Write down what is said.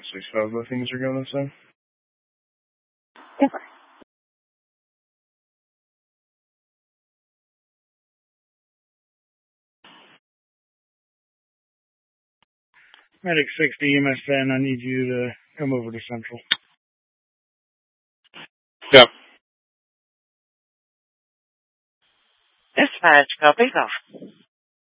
6 how the things are going this time. Okay. Medic 60, EMS 10, I need you to come over to Central. Yep. Dispatch, copy.